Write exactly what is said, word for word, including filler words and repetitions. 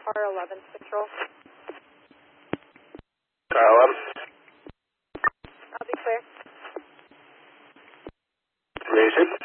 car eleven Central. Car eleven. I'll be clear. Raise it.